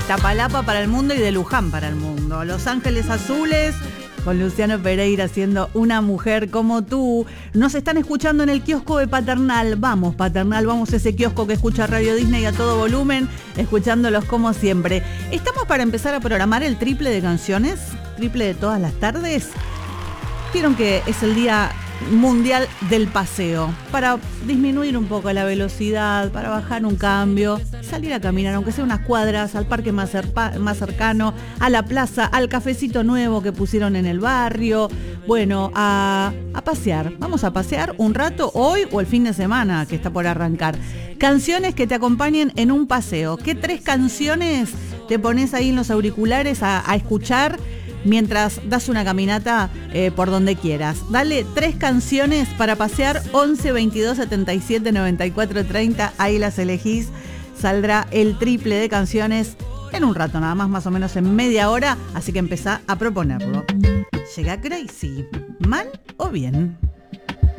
Iztapalapa para el mundo y de Luján para el mundo. Los Ángeles Azules, con Luciano Pereira haciendo Una Mujer Como Tú. Nos están escuchando en el kiosco de Paternal. Vamos, Paternal, vamos a ese kiosco que escucha Radio Disney a todo volumen, escuchándolos como siempre. ¿Estamos para empezar a programar el triple de canciones? ¿Triple de todas las tardes? Vieron que es el Día Mundial del Paseo, para disminuir un poco la velocidad, para bajar un cambio, salir a caminar, aunque sea unas cuadras, al parque más cercano, a la plaza, al cafecito nuevo que pusieron en el barrio. Bueno, a pasear. Vamos a pasear un rato hoy o el fin de semana que está por arrancar. Canciones que te acompañen en un paseo. ¿Qué 3 canciones te pones ahí en los auriculares a escuchar mientras das una caminata por donde quieras? Dale 3 canciones para pasear. 11 22 77 94 30. Ahí las elegís. Saldrá el triple de canciones en un rato nada más o menos en media hora. Así que empezá a proponerlo. Llega Crazy. ¿Mal o bien?